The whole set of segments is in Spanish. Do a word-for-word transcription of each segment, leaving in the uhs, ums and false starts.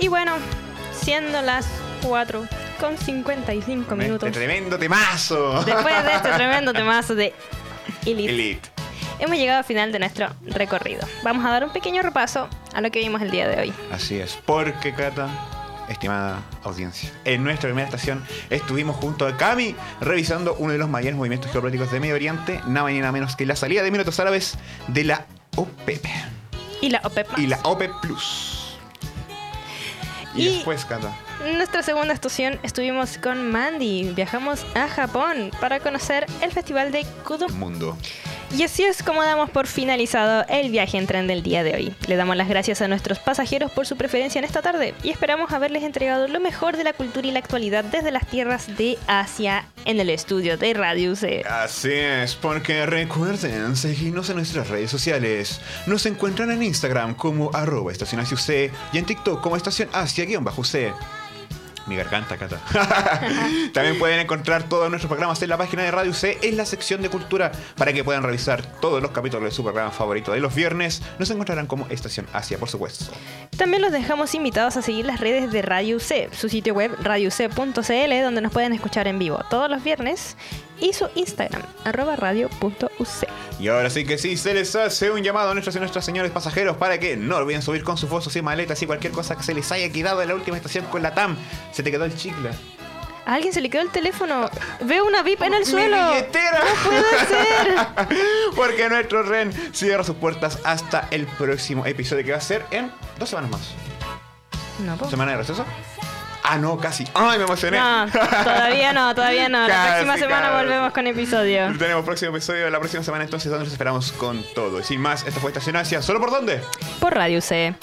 Y bueno, siendo las cuatro con cincuenta y cinco minutos. Este tremendo temazo. Después de este tremendo temazo de Elite, Elite, hemos llegado al final de nuestro recorrido. Vamos a dar un pequeño repaso a lo que vimos el día de hoy. Así es, porque Cata, estimada audiencia, en nuestra primera estación estuvimos junto a Cami revisando uno de los mayores movimientos geopolíticos de Medio Oriente, nada más y nada menos que la salida de Emiratos Árabes de la OPEP. Y la OPEP más. Y la OPEP Plus. Y, Y después, Cata, en nuestra segunda estación estuvimos con Mandy. Viajamos a Japón para conocer el festival de Kudo. mundo. Y así es como damos por finalizado el viaje en tren del día de hoy. Le damos las gracias a nuestros pasajeros por su preferencia en esta tarde y esperamos haberles entregado lo mejor de la cultura y la actualidad desde las tierras de Asia en el estudio de Radio U C. Así es, porque recuerden seguirnos en nuestras redes sociales. Nos encuentran en Instagram como arroba estación Asia U C y en TikTok como estación Asia-U C. Mi garganta, Cata. También pueden encontrar todos nuestros programas en la página de Radio U C en la sección de cultura para que puedan revisar todos los capítulos de su programa favorito de los viernes. Nos encontrarán como Estación Asia, por supuesto. También los dejamos invitados a seguir las redes de Radio U C, su sitio web radio u c punto c l, donde nos pueden escuchar en vivo todos los viernes, y su Instagram, arroba radio punto u c. Y ahora sí que sí, se les hace un llamado a nuestros y nuestras señores pasajeros para que no olviden subir con sus bolsos y maletas y cualquier cosa que se les haya quedado en la última estación con la T A M. Se te quedó el chicle. A alguien se le quedó el teléfono. Veo una V I P en el ¡Mi suelo. billetera! ¡No puede ser! Porque nuestro R E N cierra sus puertas hasta el próximo episodio, que va a ser en dos semanas más. No, po. ¿Semana de receso? Ah, no, casi. ¡Ay, me emocioné! No, todavía no, todavía no. La Casi, próxima semana casi. volvemos con episodio. Tenemos próximo episodio la próxima semana, entonces, donde nos esperamos con todo. Y sin más, esta fue Estación Asia. ¿Solo por dónde? Por Radio U C.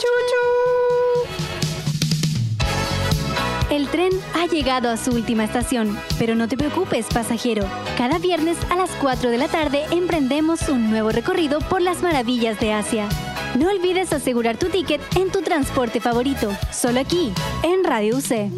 El tren ha llegado a su última estación, pero no te preocupes, pasajero. Cada viernes a las cuatro de la tarde emprendemos un nuevo recorrido por las maravillas de Asia. No olvides asegurar tu ticket en tu transporte favorito, solo aquí, en Radio U C.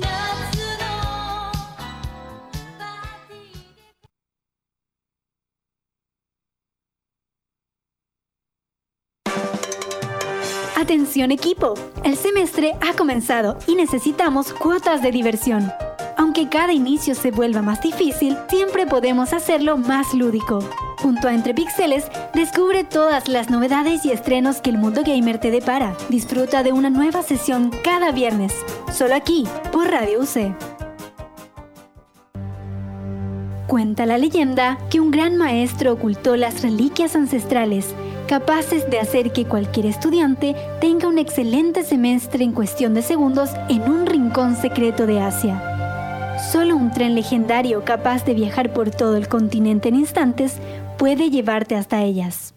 Atención equipo, el semestre ha comenzado y necesitamos cuotas de diversión. Aunque cada inicio se vuelva más difícil, siempre podemos hacerlo más lúdico. Junto a Entre Píxeles, descubre todas las novedades y estrenos que el mundo gamer te depara. Disfruta de una nueva sesión cada viernes, solo aquí, por Radio U C. Cuenta la leyenda que un gran maestro ocultó las reliquias ancestrales, capaces de hacer que cualquier estudiante tenga un excelente semestre en cuestión de segundos en un rincón secreto de Asia. Solo un tren legendario capaz de viajar por todo el continente en instantes puede llevarte hasta ellas.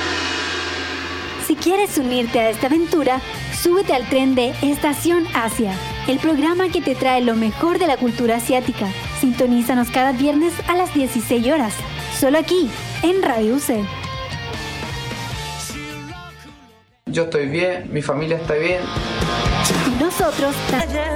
Si quieres unirte a esta aventura, súbete al tren de Estación Asia, el programa que te trae lo mejor de la cultura asiática. Sintonízanos cada viernes a las dieciséis horas, solo aquí, en Radio U C. Yo estoy bien, mi familia está bien. Y nosotros...